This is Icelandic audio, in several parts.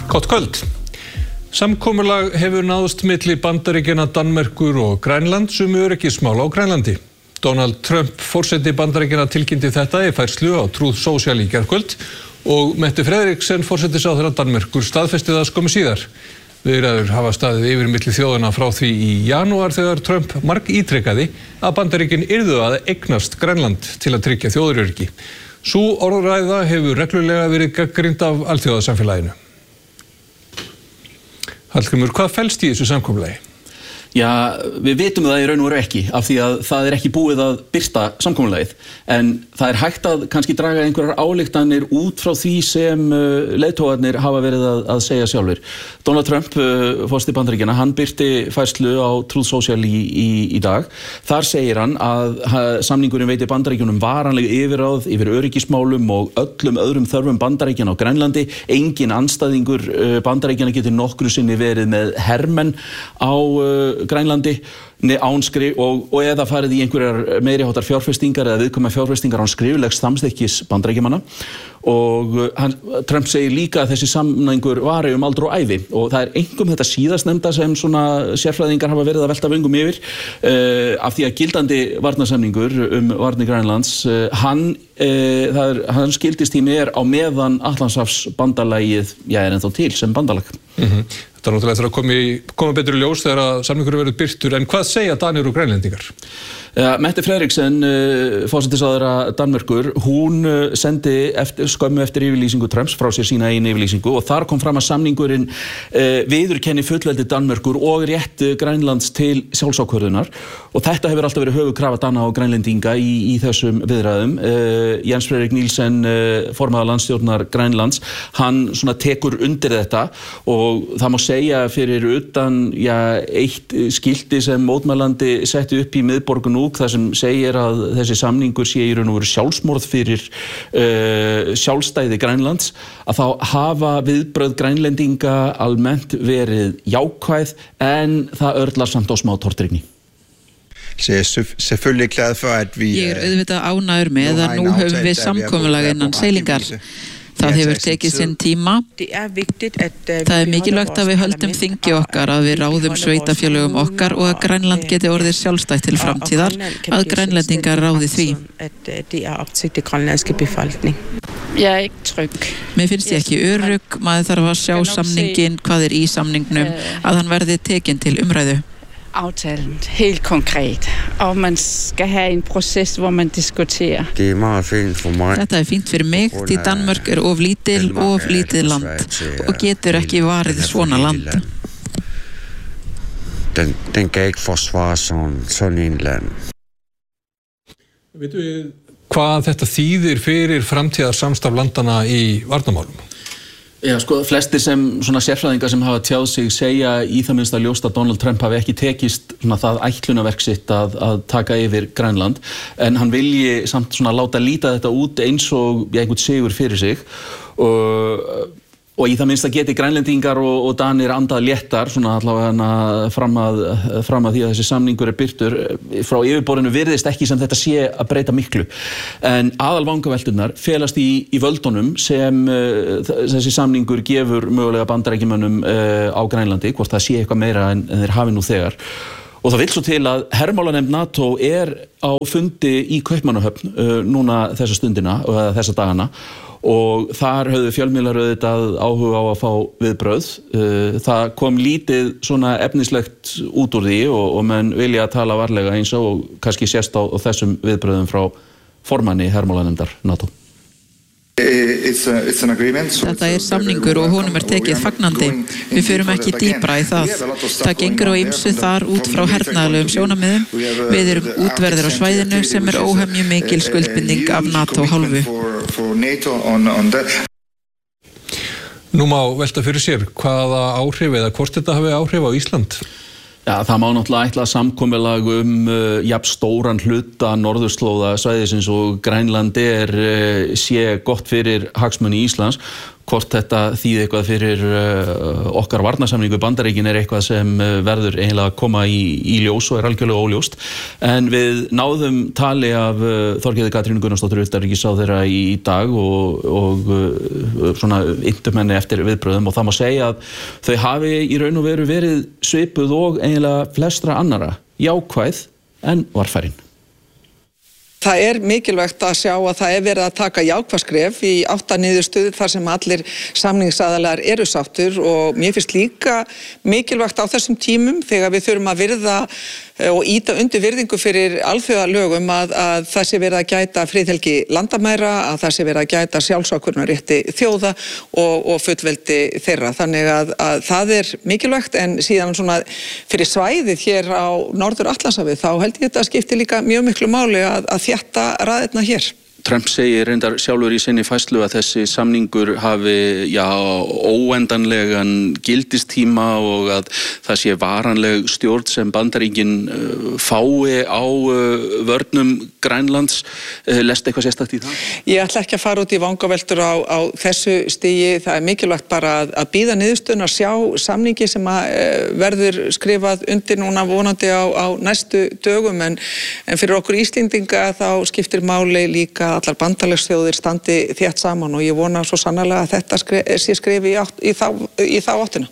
Gott kvöld. Samkomulag hefur náðst milli Bandaríkjanna, Danmerkur og Grænlands öryggismál á Grænlandi. Donald Trump forseti Bandaríkjanna tilkynnti þetta í færslu á Truth Social í gærkvöld og Mette Frederiksen forsætisráðherra Danmerkur staðfesti það skömmu síðar. Viðræður hafa staðið yfir milli þjóðanna frá því í janúar þegar Trump margítrekaði að Bandaríkin yrðu að eignast Grænland til að tryggja þjóðaröryggi. Sú orðræða hefur reglulega verið gagnrýnd af alþjóðasamfélaginu. Hallgrímur, hvað felst í þessu samkomulagi? Já, við vitum það í raun og veru ekki af því að það ekki búið að birta samkomulagið en það hægt að kannski draga einhverjar ályktanir út frá því sem leiðtogarnir hafa verið að segja sjálfur. Donald Trump, forseti Bandaríkjanna, hann birti færslu á Truth Social í dag. Þar segir hann að samningurinn veiti Bandaríkjunum varanleg yfirráð yfir öryggismálum og öllum öðrum þörfum Bandaríkjanna á Grænlandi. Engin andstæðingur Bandaríkjanna getur nokkru sinni verið með hermenn á Grænlandi og eða farið í einhverjar meiriháttar fjárfestingar eða viðkvæmar fjárfestingar án skriflegs samþykkis Bandaríkjamanna og Trump segir líka að þessi samningur vari aldur og ævi og það einkum þetta síðastnefnda sem svona sérfræðingar hafa verið að velta vöngum yfir af því að gildandi varnarsamningur varnir Grænlands hans gildistími á meðan Atlantshafsbandalagið er ennþá til sem bandalag. Það náttúrulega eftir að koma betur í ljós þegar að samningurinn verður birtur, en hvað segja Danir og Grænlendingar? Mette Frederiksen, forsætisráðherra Danmerkur, hún sendi skömmu eftir yfirlýsingu Trumps frá sér sína eigin yfirlýsingu og þar kom fram að samningurinn viðurkenni fullveldi Danmerkur og rétt Grænlands til sjálfsákvörðunar og þetta hefur alltaf verið höfuðkrafa Dana og Grænlendinga í þessum viðræðum. Jens Frederik Nielsen, formaður landsstjórnar Grænlands, hann svona tekur undir þetta og það má segja fyrir utan eitt skilti sem mótmælandi setti upp í miðborgun þar sem segir að þessi samningur sé í raun og veru sjálfsmorð fyrir sjálfstæði Grænlands, að þá hafa viðbrögð Grænlendinga almennt verið jákvæð en það örlar samt á smá tortryggni. Så jeg selvfølgelig glad for at vi Ég auðvitað ánægður með að nú höfum við samkomulag innan seilingar. Það hefur tekið sinn tíma. Það mikilvægt að við höldum þingi okkar, að við ráðum sveitafélögum okkar og að Grænland geti orðið sjálfstætt til framtíðar, að Grænlendingar ráði því. Ég ekki trygg. Mér finnst ég ekki örugg, maður þarf að sjá samningin, hvað í samningnum, að hann verði tekinn til umræðu. Aftalen helt konkret, og man skal have en proces, hvor man diskuterer. Det meget fint for mig. Þetta fint fyrir mig, því Danmörk of lítið land og getur ekki varið svona land. Den kan ikke forsvare sådan en land. Veitum við hvað þetta þýðir fyrir framtíðarsamstarf landana í varnarmálum? Já, sko, flestir sem svona sérfræðingar sem hafa tjáð sig segja í það minnsta ljóst að Donald Trump hafi ekki tekist svona það ætlunarverk sitt að taka yfir Grænland en hann vilji samt svona láta líta þetta út eins og einhvern sigur fyrir sig og í það minnsta geti Grænlendingar og Danir andað léttar svona allavega fram að því að þessi samningur birtur frá yfirborðinu virðist ekki sem þetta sé að breyta miklu en aðalvangavelturnar felast í völdunum sem þessi samningur gefur mögulega Bandaríkjamönnum á Grænlandi, hvort það sé eitthvað meira en þeir hafi nú þegar og það vill svo til að hermálanefnd NATO á fundi í Kaupmannahöfn núna þessa stundina og þessa dagana og þar höfðu fjölmiðlar auðvitað áhuga á að fá viðbrögð. Það kom lítið svona efnislegt út úr því og menn vilja að tala varlega eins og kannski sést á þessum viðbrögðum frá formanni hermálanefndar NATO. Þetta samningur og honum tekið fagnandi. Við förum ekki dýpra í það. Það gengur á ýmsu þar út frá hernaðarlegum sjónarmiðum. Við erum útverðir á svæðinu sem óhemju mikil skuldbinding af NATO hálfu. Nú má velta fyrir sér hvaða áhrif eða hvort þetta hafi áhrif á Ísland? Já, það má náttúrulega ætla samkomulag jafn stóran hluta norðurslóða svæðisins og Grænland sé gott fyrir hagsmuni Íslands hvort þetta þýði eitthvað fyrir okkar varnarsamningu Bandaríkin eitthvað sem verður eiginlega að koma í ljós og algjörlega óljóst. En við náðum tali af Þorgerði Katrínu Gunnarsdóttur utanríkisráðherra í dag og svona inntum henni eftir viðbrögðum, og það má segja að þau hafi í raun og veru verið svipuð og eiginlega flestra annara, jákvæð en varfærin. Það mikilvægt að sjá að það verið að taka jákvæð skref í niðurstöðu þar sem allir samningsaðilar eru sáttir, og mér finnst líka mikilvægt á þessum tímum þegar við þurfum að virða og ýta undir virðingu fyrir alþjóðalögum að það sé verið að gæta friðhelgi landamæra, að það sé verið að gæta sjálfsákvörðunarrétti þjóða og fullveldi þeirra. Þannig að það mikilvægt, en síðan svona fyrir svæðið hér á Norður-Atlantshafi þá held ég þetta skiptir líka mjög miklu máli að þétta raðirnar hér. Trump segir reyndar sjálfur í sinni færslu að þessi samningur hafi óendanlegan gildistíma og að það sé varanleg stjórn sem Bandaríkin fái á vörnum Grænlands. Lestu eitthvað sérstakt í það? Ég ætla ekki að fara út í vangaveltur á þessu stigi. Það mikilvægt bara að bíða niðurstöðuna, sjá samningi sem verður skrifað undir núna vonandi á næstu dögum, en fyrir okkur Íslendinga þá skiptir máli líka allar bandalagsþjóðir standi þétt saman, og ég vona svo sannarlega að þetta sé skrifi í þá áttina.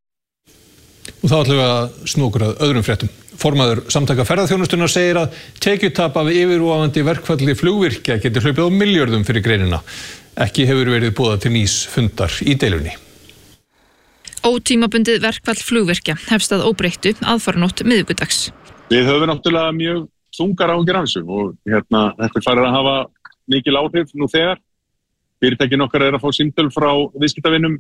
Og þá ætlum við að snúa okkur að öðrum fréttum. Formaður Samtaka ferðaþjónustunnar segir að tekjutap af yfirvofandi verkfalli flugvirkja geti hlaupið á milljörðum fyrir greinina. Ekki hefur verið boðað til nýs fundar í deilunni. Ótímabundið verkfall flugvirkja hefst að óbreyttu aðfaranótt miðvikudags. Við höfum náttúrulega mjög þungar áhyggjur af þessu, og þetta farið að hafa mikil áhrif nú þegar. Fyrirtækin okkar að fá símtöl frá viðskiptavinum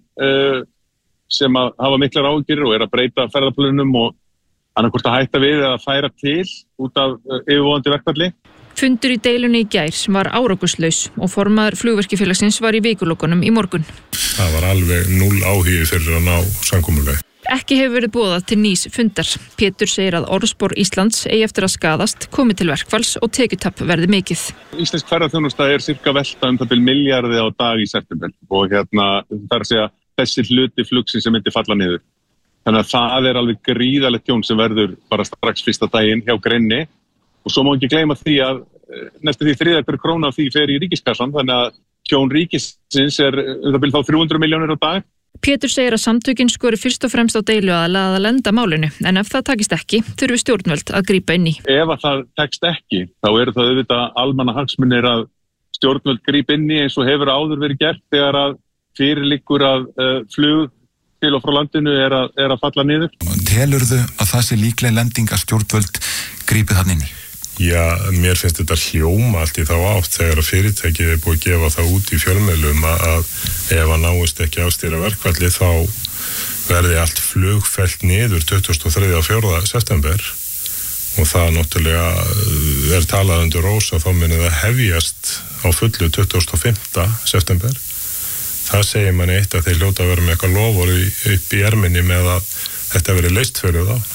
sem að hafa miklar áhyggjur og að breyta ferðaplönum og annarkvort að hætta við eða færa til út af yfirvofandi verkfalli. Fundur í deilunni í gær var árangurslaus og formaður flugvirkjafélagsins var í vikulokunum í morgun. Það var alveg 0 áhugi fyrir að ná samkomulagi. Ekki hefur verið boðað til nýs fundar. Pétur segir að orðspor Íslands eigi eftir að skaðast, komi til verkfalls og tekjutap verði mikið. Íslensk ferðaþjónusta cirka velta það bil milljarði á dag í september, og það að segja þessi hluti flugsins sem myndi falla niður. Þannig að það alveg gríðalegt tjón sem verður bara strax fyrsta daginn hjá greinni, og svo má ekki gleyma því að næstu því 3 króna af því fer í ríkiskassan, þannig að tjón ríkisins það bil þá 300 milljónir á dag. Pétur segir að samtökin skori fyrst og fremst á deiluaðila að lenda málinu, en ef það takist ekki, þurfi stjórnvöld að grípa inn í. Ef það tekst ekki, þá það auðvitað almannahagsmunir að stjórnvöld grípa inn í, eins og hefur áður verið gert þegar að fyrirliggur að flug til og frá landinu að falla niður. Telurðu að það sé líklega lending að stjórnvöld grípi þann inn í? Já, mér finnst þetta hljóma allt í þá átt þegar að fyrirtækið búið að gefa það út í fjölmiðlum að ef að náist ekki ástýra verkfalli þá verði allt flug fellt niður 23. og 4. september, og það náttúrulega talað undir rós að þá muni það hefjast á fullu 25. september. Það segir manni eitt að þeir hljóta að vera með eitthvað lofur upp í erminni með að þetta verið leyst fyrir þá.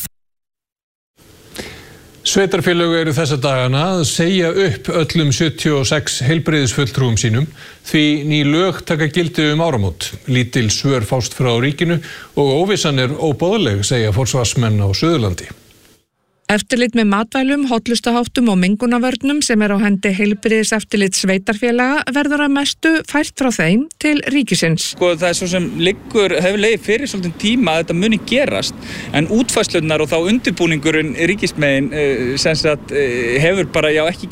Sveitarfélög eru þessa dagana að segja upp öllum 76 heilbrigðisfulltrúum sínum því ný lög taka gildi áramót. Lítil svör fást frá ríkinu og óvissan óboðleg, segja forsvarsmenn á Suðurlandi. Eftirlit með matvælum, hollustaháttum og mengunarvörnum sem á hendi heilbrigðiseftirlit sveitarfélaga verður að mestu fært frá þeim til ríkisins. Það svo sem hefur legið fyrir svolítinn tíma að þetta muni gerast, en útfærslurnar og þá undirbúningurinn ríkismegin hefur bara ekki